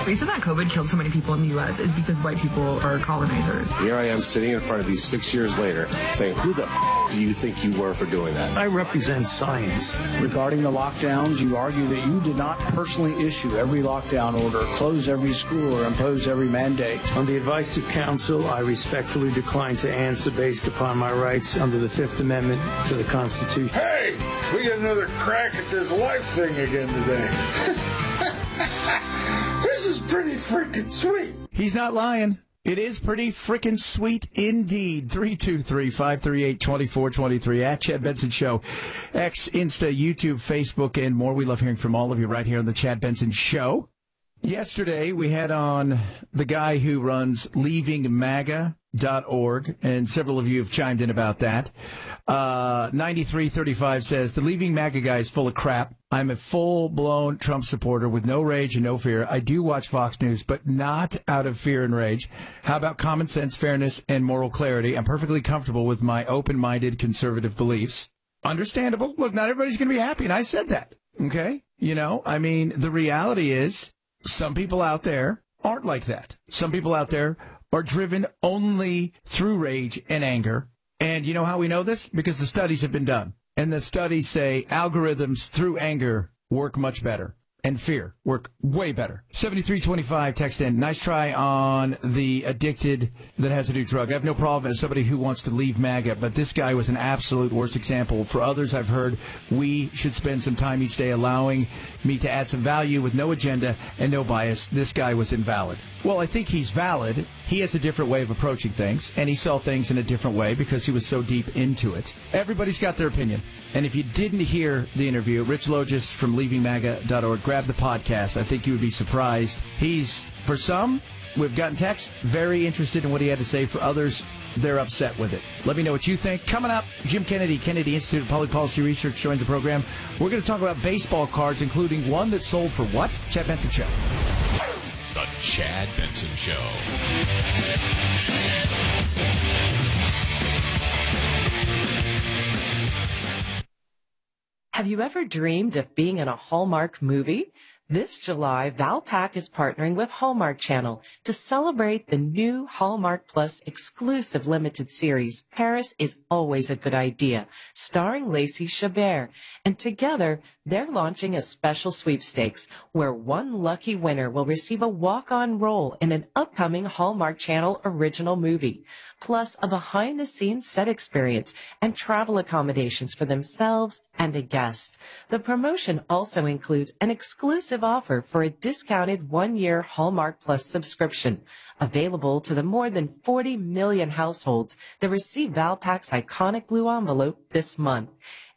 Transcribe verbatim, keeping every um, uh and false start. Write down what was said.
reason that COVID killed so many people in the U S is because white people are colonizers. Here I am sitting in front of you six years later saying, who the f- do you think you were for doing that? I represent science. Regarding the lockdowns, you argue that you did not personally issue every lockdown order, close every school, or impose every mandate. On the advice of counsel, I respectfully decline to answer based upon my rights under the Fifth Amendment to the Constitution. Hey, we got another crack at this life thing again today. This is pretty freaking sweet. He's not lying. It is pretty freaking sweet indeed. three two three, five three eight, two four two three at Chad Benson Show. X, Insta, YouTube, Facebook, and more. We love hearing from all of you right here on the Chad Benson Show. Yesterday, we had on the guy who runs leaving maga dot org, and several of you have chimed in about that. Uh, ninety-three thirty-five says, the Leaving MAGA guy is full of crap. I'm a full-blown Trump supporter with no rage and no fear. I do watch Fox News, but not out of fear and rage. How about common sense, fairness, and moral clarity? I'm perfectly comfortable with my open-minded conservative beliefs. Understandable. Look, not everybody's going to be happy, and I said that. Okay? You know, I mean, the reality is some people out there aren't like that. Some people out there are driven only through rage and anger. And you know how we know this? Because the studies have been done. And the studies say algorithms through anger work much better. And fear work way better. seventy-three twenty-five, text in. Nice try on the addicted that has a new drug. I have no problem as somebody who wants to leave MAGA, but this guy was an absolute worst example. For others, I've heard we should spend some time each day allowing me to add some value with no agenda and no bias. This guy was invalid. Well, I think he's valid. He has a different way of approaching things, and he saw things in a different way because he was so deep into it. Everybody's got their opinion. And if you didn't hear the interview, Rich Logis from leaving maga dot org, grab the podcast. I think you would be surprised. He's, for some, we've gotten text, very interested in what he had to say. For others, they're upset with it. Let me know what you think. Coming up, Jim Kennedy, Kennedy Institute of Public Policy Research, joins the program. We're going to talk about baseball cards, including one that sold for what? Chad Benson Show. The Chad Benson Show. Have you ever dreamed of being in a Hallmark movie? This July, Valpak is partnering with Hallmark Channel to celebrate the new Hallmark Plus exclusive limited series, Paris is Always a Good Idea, starring Lacey Chabert. And together, they're launching a special sweepstakes where one lucky winner will receive a walk-on role in an upcoming Hallmark Channel original movie, plus a behind-the-scenes set experience and travel accommodations for themselves and a guest. The promotion also includes an exclusive offer for a discounted one-year Hallmark Plus subscription, available to the more than forty million households that receive Valpak's iconic blue envelope this month.